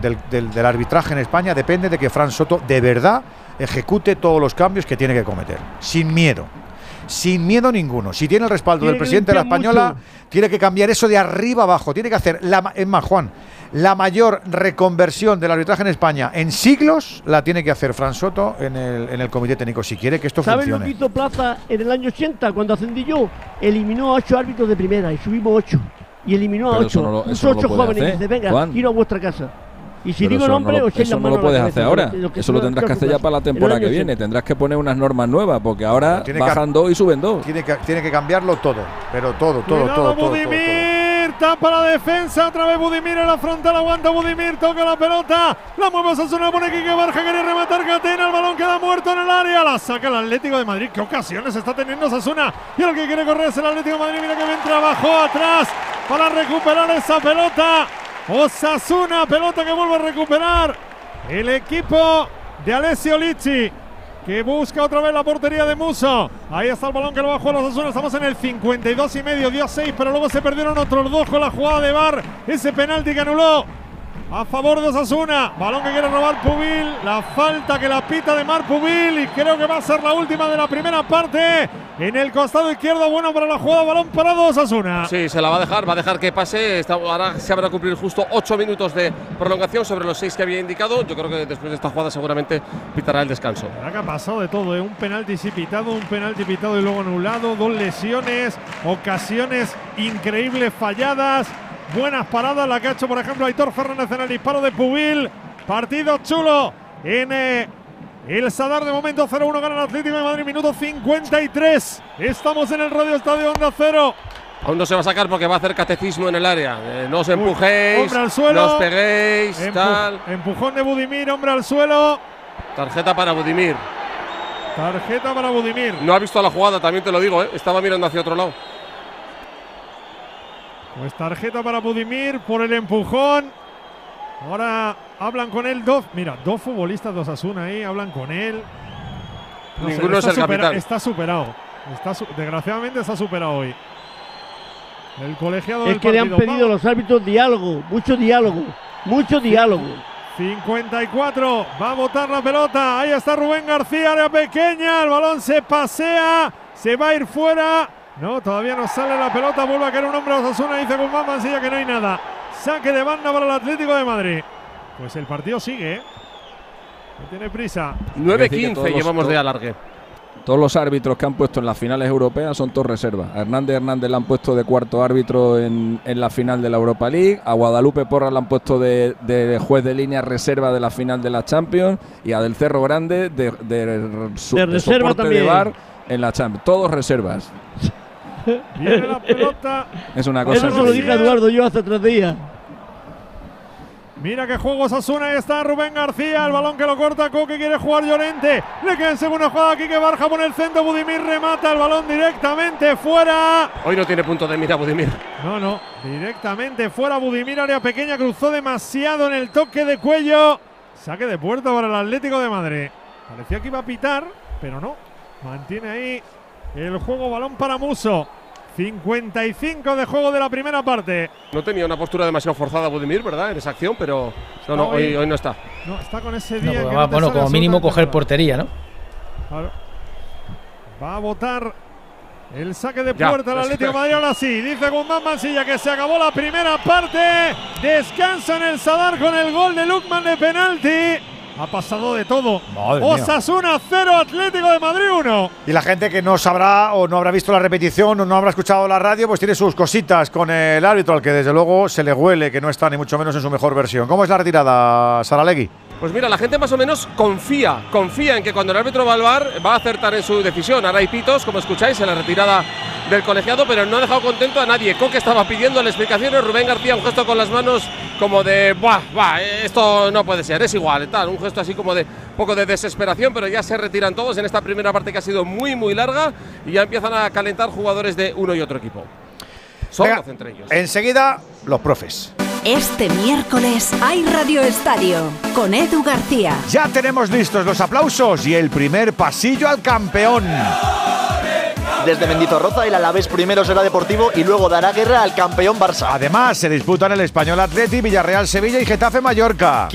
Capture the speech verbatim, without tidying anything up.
del, del, del arbitraje en España depende de que Fran Soto de verdad ejecute todos los cambios que tiene que cometer, sin miedo. Sin miedo ninguno. Si tiene el respaldo del presidente de la Española, mucho. tiene que cambiar eso de arriba abajo. Tiene que hacer, la, es más, Juan, la mayor reconversión del arbitraje en España en siglos la tiene que hacer Fran Soto en el, en el comité técnico, si quiere que esto funcione. ¿Sabes lo que hizo Plaza en el año ochenta cuando ascendí yo? Eliminó a ocho árbitros de primera y subimos ocho. Y eliminó a ocho. No lo, Puso ocho no jóvenes y dice, venga, Juan. ir a vuestra casa. Y si Pero digo nombre, no os Eso no lo puedes hacer ahora. Lo eso lo tendrás que hacer ya para la temporada que viene. Tendrás que poner unas normas nuevas, porque ahora bajan dos y suben dos. Tiene que, tiene que cambiarlo todo, pero todo, todo, Cuidado, todo, todo, Budimir, todo, todo. Tapa la defensa, otra vez Budimir en la frontal, aguanta Budimir, toca la pelota, la mueve Osasuna, pone Quique Barja, quería rematar Catena, el balón queda muerto en el área, la saca el Atlético de Madrid. Qué ocasiones está teniendo Osasuna, y el que quiere correr es el Atlético de Madrid. Mira que bien trabajó atrás para recuperar esa pelota. Osasuna, pelota que vuelve a recuperar el equipo de Alessio Licci, que busca otra vez la portería de Musso. Ahí está el balón que lo va a jugar Osasuna. Estamos en el cincuenta y dos y medio, dio seis, pero luego se perdieron otros dos con la jugada de V A R. Ese penalti que anuló a favor de Osasuna. Balón que quiere robar Pubil, la falta que la pita de Marc Pubil, y creo que va a ser la última de la primera parte. En el costado izquierdo, bueno para la jugada, balón parado Osasuna. Sí, se la va a dejar, va a dejar que pase. Está, ahora se van a cumplir justo ocho minutos de prolongación sobre los seis que había indicado. Yo creo que después de esta jugada seguramente pitará el descanso. Ahora que ha pasado de todo, ¿eh? Un penalti sí pitado, un penalti pitado y luego anulado, dos lesiones, ocasiones increíbles falladas, buenas paradas, la que ha hecho por ejemplo Aitor Fernández en el disparo de Pubil. Partido chulo en eh, el Sadar, de momento cero uno gana el Atlético de Madrid, minuto cincuenta y tres. Estamos en el Radio Estadio Onda Cero. Aún no se va a sacar porque va a hacer catecismo en el área. Eh, no os empujéis, hombre al suelo, no os peguéis, empu tal. Empujón de Budimir, hombre al suelo. Tarjeta para Budimir. Tarjeta para Budimir. No ha visto la jugada, también te lo digo, ¿eh? Estaba mirando hacia otro lado. Pues tarjeta para Budimir por el empujón. Ahora hablan con él dos, mira, dos futbolistas de Osasuna ahí, hablan con él. No Ninguno sé, es el supera, capitán. Está superado. Está su desgraciadamente está superado hoy. El colegiado es del que partido. Le han pedido los árbitros diálogo, mucho diálogo, mucho diálogo. cincuenta y cuatro, va a botar la pelota. Ahí está Rubén García, área pequeña. El balón se pasea, se va a ir fuera. No, todavía no sale la pelota. Vuelve a caer un hombre a Osasuna. Dice Guzmán Mansilla que no hay nada. Saque de banda para el Atlético de Madrid. Pues el partido sigue, ¿eh? No tiene prisa. nueve quince llevamos de alargue. Todos los árbitros que han puesto en las finales europeas son todos reservas. A Hernández Hernández le han puesto de cuarto árbitro en, en la final de la Europa League. A Guadalupe Porras le han puesto de, de juez de línea reserva de la final de la Champions. Y a Del Cerro Grande de, de, de, su, de, de reserva soporte también. de V A R en la Champions. Todos reservas. Viene la pelota. Es una cosa. Eso se lo dije a Eduardo yo hace tres días. Mira que juego Osasuna, ahí está Rubén García, el balón que lo corta Coque, quiere jugar Llorente, le queda en segunda jugada aquí que Barja por el centro, Budimir remata el balón directamente fuera. Hoy no tiene punto de mira Budimir. No, no, directamente fuera Budimir, área pequeña, cruzó demasiado en el toque de cuello. Saque de puerta para el Atlético de Madrid. Parecía que iba a pitar, pero no, mantiene ahí el juego, balón para Musso. cincuenta y cinco de juego de la primera parte. No tenía una postura demasiado forzada Budimir, ¿verdad? En esa acción, pero no, no, hoy, hoy no está. No, está con ese día. No, que va, no te bueno, sale como mínimo coger nada. portería, ¿no? Claro. Va a votar el saque de Ya, puerta el Atlético de Madrid. Ahora sí, dice Guzmán Mansilla que se acabó la primera parte. Descansa en el Sadar con el gol de Lukman de penalti. Ha pasado de todo. Madre Osasuna cero, Atlético de Madrid uno. Y la gente que no sabrá o no habrá visto la repetición o no habrá escuchado la radio, pues tiene sus cositas con el árbitro, al que desde luego se le huele que no está ni mucho menos en su mejor versión. ¿Cómo es la retirada, Saralegui? Pues mira, la gente más o menos confía, confía en que cuando el árbitro va al V A R va a acertar en su decisión. Ahora hay pitos, como escucháis, en la retirada del colegiado, pero no ha dejado contento a nadie. Coque estaba pidiendo las explicaciones, Rubén García un gesto con las manos como de, buah, buah, esto no puede ser, es igual, tal, un gesto así como de poco de desesperación, pero ya se retiran todos en esta primera parte que ha sido muy, muy larga y ya empiezan a calentar jugadores de uno y otro equipo. Son Venga, doce entre ellos. Enseguida, los profes. Este miércoles hay Radio Estadio con Edu García. Ya tenemos listos los aplausos y el primer pasillo al campeón. Desde Mendizorroza el Alavés primero será Deportivo y luego dará guerra al campeón Barça. Además, se disputan el Español Atleti, Villarreal Sevilla y Getafe Mallorca.